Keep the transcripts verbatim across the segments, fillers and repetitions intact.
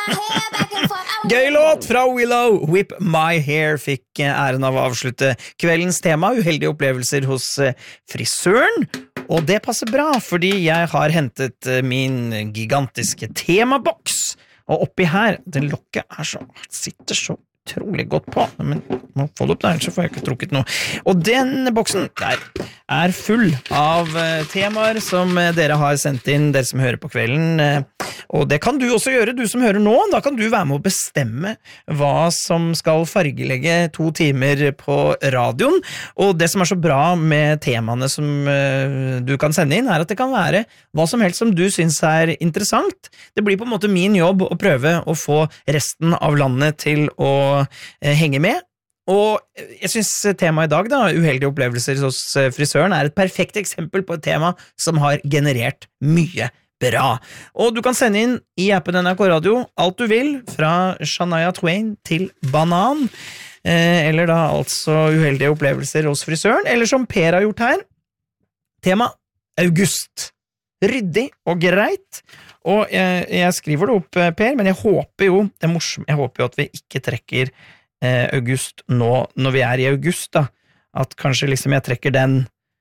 Gøy låt fra Willow, Whip My Hair fikk æren av å avslutte kveldens tema, uheldige opplevelser hos frisøren. Og det passer bra, fordi jeg har hentet min gigantiske temaboks. Og oppi her, det lokket er så, sitter så utrolig godt på, men må få det opp der, så får jeg ikke trukket noe. Og den boksen der er full av temaer som dere har sendt inn, dere som hører på kvelden. Og det kan du også gjøre, du som hører nå. Da kan du være med å bestemme hva som skal fargelegge to timer på radioen. Og det som er så bra med temaene som du kan sende inn, er at det kan være hva som helst som du synes er interessant. Det blir på en måte min jobb å prøve å få resten av landet til å henge med. Og jeg synes temaet i dag, da, uheldige opplevelser hos frisøren, er et perfekt eksempel på et tema som har generert mye bra. Og du kan sende inn i appen N R K Radio alt du vil, fra Shania Twain til Banan, eller da altså uheldige opplevelser hos frisøren, eller som Per har gjort her, tema August. Ryddig og greit, og jeg, jeg skriver det opp, Per, men jeg håper jo, det er morsomt, jeg håper jo at vi ikke trekker eh, august nå, når vi er i august da, at kanskje liksom jeg trekker den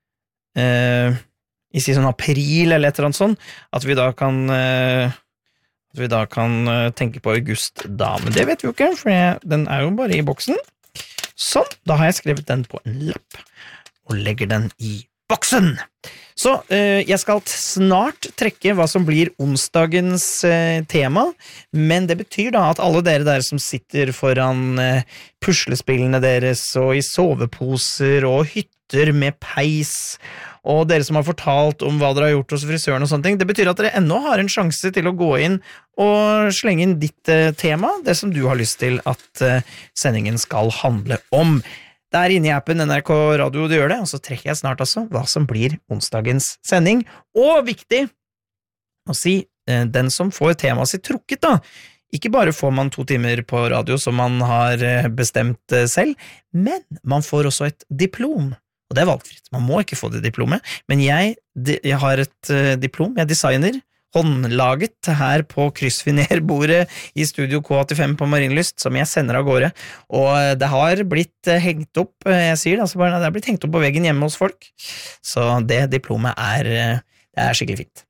eh, i si sånn april eller et eller annet sånn, at vi da kan eh, at vi da kan eh, tenke på august da, men det vet vi jo ikke, for jeg, den er jo bare i boksen. Sånn, da har jeg skrevet den på en lapp, og legger den i boksen. Så eh, jeg skal snart trekke hva som blir onsdagens eh, tema, men det betyr da at alle dere der som sitter foran eh, puslespillene deres og i soveposer og hytter med peis, og dere som har fortalt om hva dere har gjort hos frisøren og sånne ting, det betyr at dere ennå har en sjanse til å gå inn og slenge inn ditt eh, tema, det som du har lyst til at eh, sendingen skal handle om. Der inne i appen N R K Radio det gjør det, og så trekker jeg snart altså hva som blir onsdagens sending. Og viktig å si, den som får temaet sitt trukket da, ikke bare får man to timer på radio som man har bestemt selv, men man får også et diplom. Og det er valgfritt, man må ikke få det diplomet, men jeg, jeg har et diplom, jeg designer, håndlaget her på kryssfinerbordet i Studio K åttifem på Marienlyst, som jeg sender av gårde, og det har blitt hengt opp, jeg sier det, altså bare, det har blitt hengt opp på veggen hjemme hos folk, så det diplomet er, det er skikkelig fint.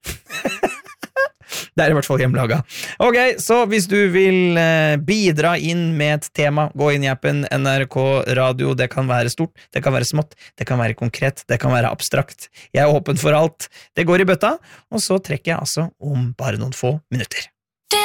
Det er i hvert fall hjemmelaget. Ok, så hvis du vil bidra inn med et tema, gå inn i appen N R K Radio, det kan være stort, det kan være smått, det kan være konkret, det kan være abstrakt. Jeg er åpen for alt. Det går i bøtta, og så trekker jeg altså om bare noen få minutter.